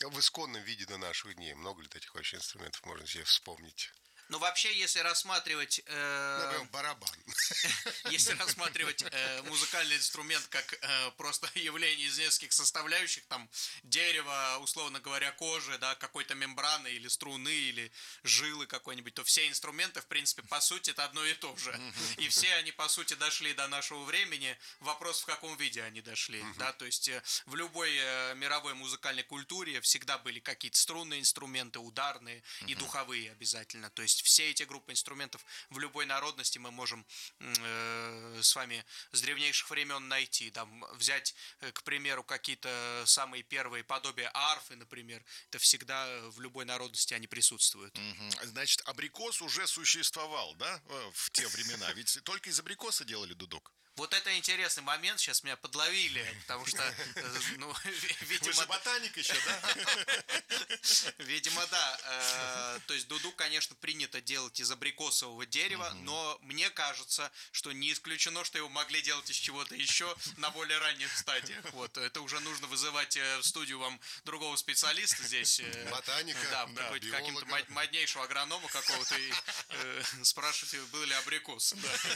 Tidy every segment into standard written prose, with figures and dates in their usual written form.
В исконном виде до наших дней много ли таких вообще инструментов можно себе вспомнить? Ну, вообще, если рассматривать... Например, барабан. Если рассматривать музыкальный инструмент как просто явление из нескольких составляющих, там, дерево, условно говоря, кожи, да, какой-то мембраны или струны, или жилы какой-нибудь, то все инструменты, в принципе, по сути, это одно и то же. И все они, по сути, дошли до нашего времени. Вопрос, в каком виде они дошли, да, то есть в любой мировой музыкальной культуре всегда были какие-то струнные инструменты, ударные и духовые обязательно, то есть все эти группы инструментов в любой народности мы можем с вами с древнейших времен найти. Там, взять, к примеру, какие-то самые первые подобия арфы, например. Это всегда в любой народности они присутствуют. Значит, абрикос уже существовал, да, в те времена? Ведь только из абрикоса делали дудук. Вот это интересный момент, сейчас меня подловили, потому что, ну, видимо... Вы же ботаник еще, да? Видимо, да. То есть дудук, конечно, принято делать из абрикосового дерева, но мне кажется, что не исключено, что его могли делать из чего-то еще на более ранних стадиях. Вот, это уже нужно вызывать в студию вам другого специалиста здесь. Ботаника, да, каким-то моднейшего агронома какого-то и спрашивать, был ли абрикос.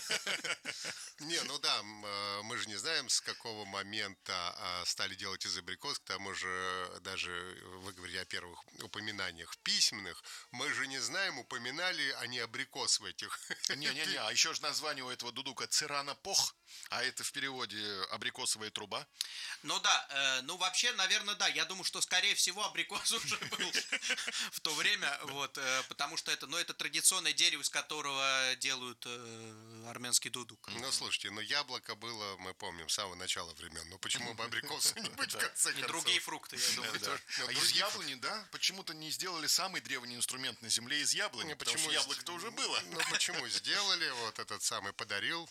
Не, ну да, мы же не знаем, с какого момента стали делать из абрикос, к тому же даже вы говорите о первых упоминаниях письменных, мы же не знаем, упоминали они абрикос в этих. Не-не-не, а еще же название у этого дудука цирана-пох, а это в переводе абрикосовая труба. Ну да, ну вообще, наверное, да, я думаю, что скорее всего абрикос уже был в то время, вот, потому что это, ну, это традиционное дерево, из которого делают армянский дудук. Ну, слушайте, но яблоко было, мы помним, с самого начала времен. Ну, почему бы абрикосу не быть в конце концов? И другие фрукты, я думаю, тоже. А из яблони, да? Почему-то не сделали самый древний инструмент на земле из яблони, потому что яблоко-то уже было. Ну, почему сделали? Вот этот самый подарил.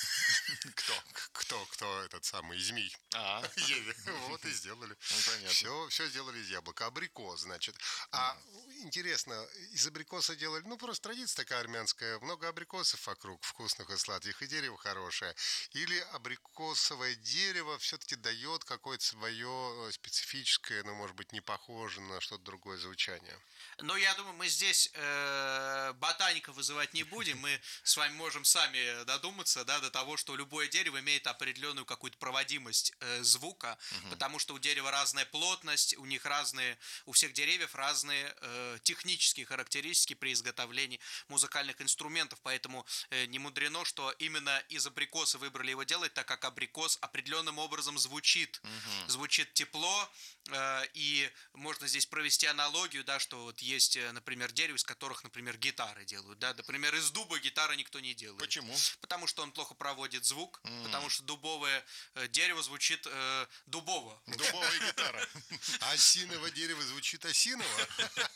Кто этот самый змей? Еве. Вот и сделали. Все сделали из яблока. Абрикос, значит. А интересно, из абрикоса делали, ну, просто традиция такая армянская, много абрикосов вокруг, вкусных и сладких, и дерево хорошее. Или абрикосовое дерево все-таки дает какое-то свое специфическое, ну, может быть, не похоже на что-то другое звучание? Но я думаю, мы здесь ботаника вызывать не будем, мы с вами можем сами додуматься, да, до того, что любое дерево имеет определенную какую-то проводимость звука, потому что у дерева разная плотность, у них разные, у всех деревьев разные технические характеристики при изготовлении музыкальных инструментов, поэтому не мудрено, что именно из абрикоса выбрали его делать, так как абрикос определенным образом звучит, звучит тепло, и можно здесь провести аналогию, да, что вот есть, например, дерево, из которых, например, гитары делают, да, например, из дуба гитары никто не делает. Почему? Потому что он плохо проводит звук, потому что дубовое дерево звучит дубово. Дубовая гитара. А осиновое дерево звучит осиново?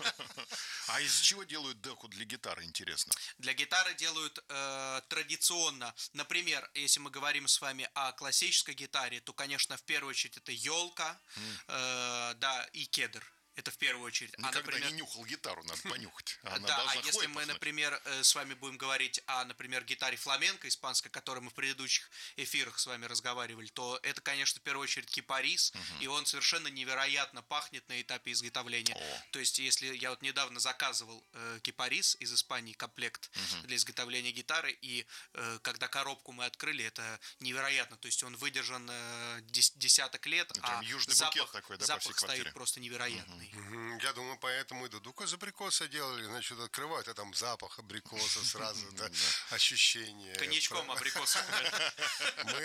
А из чего делают деку для гитары, интересно? Для гитары делают традиционно, например, если мы говорим с вами о классической гитаре, то, конечно, в первую очередь это елка, да, и кедр. Это в первую очередь. Никогда например, не нюхал гитару, надо понюхать. Да, а если мы, например, с вами будем говорить о, например, гитаре фламенко испанской, о которой мы в предыдущих эфирах с вами разговаривали, то это, конечно, в первую очередь кипарис, и он совершенно невероятно пахнет на этапе изготовления. То есть, если я вот недавно заказывал кипарис из Испании, комплект для изготовления гитары, и когда коробку мы открыли, это невероятно. То есть, он выдержан десяток лет, а запах стоит просто невероятный. Я думаю, поэтому и дудук из абрикоса делали, значит, открывают, а там запах абрикоса сразу, да, ощущение. Коньячком абрикосом. Мы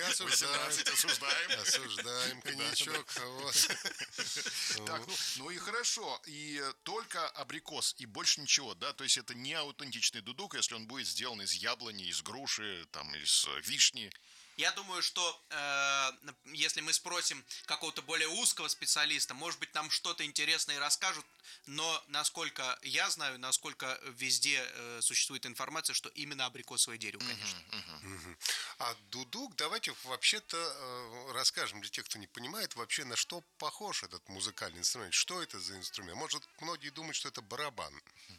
осуждаем коньячок. Так, ну и хорошо, и только абрикос, и больше ничего, да, то есть это не аутентичный дудук, если он будет сделан из яблони, из груши, там, из вишни. Я думаю, что если мы спросим какого-то более узкого специалиста, может быть, нам что-то интересное расскажут, но насколько я знаю, насколько везде существует информация, что именно абрикосовое дерево, конечно. А дудук, давайте вообще-то расскажем для тех, кто не понимает, вообще на что похож этот музыкальный инструмент. Что это за инструмент? Может, многие думают, что это барабан.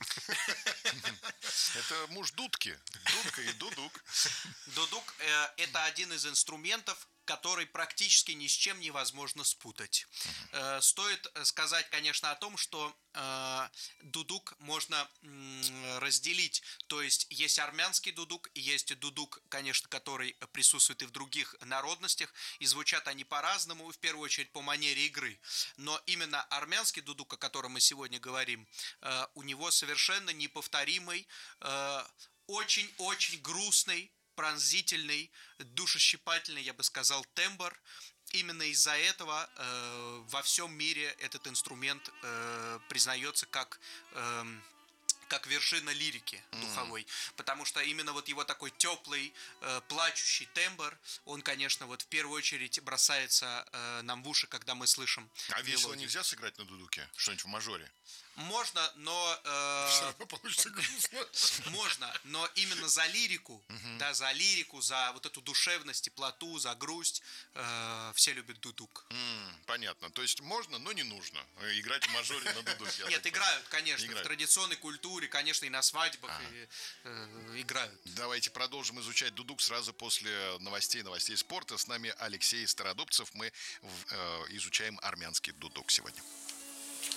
Это муж дудки. Дудка и дудук. Дудук – это один из инструментов, который практически ни с чем невозможно спутать. Стоит сказать, конечно, о том, что дудук можно разделить. То есть есть армянский дудук, и есть дудук, конечно, который присутствует и в других народностях, и звучат они по-разному, в первую очередь по манере игры. Но именно армянский дудук, о котором мы сегодня говорим, у него совершенно неповторимый, очень-очень грустный, пронзительный, душещипательный, я бы сказал, тембр. Именно из-за этого во всем мире этот инструмент признается как вершина лирики духовой, потому что именно вот его такой теплый, плачущий тембр, он, конечно, вот в первую очередь бросается нам в уши, когда мы слышим весело мелодию. нельзя сыграть на дудуке? Что-нибудь в мажоре? Можно, но... Все равно получится грустно. Можно, но именно за лирику, да, за лирику, за вот эту душевность, теплоту, за грусть все любят дудук. Понятно. То есть можно, но не нужно играть в мажоре на дудуке. Нет, играют, конечно, Играют. в традиционной культуре, конечно, и на свадьбах играют. Давайте продолжим изучать дудук сразу после новостей спорта. С нами Алексей Стародубцев. Мы изучаем армянский дудук сегодня.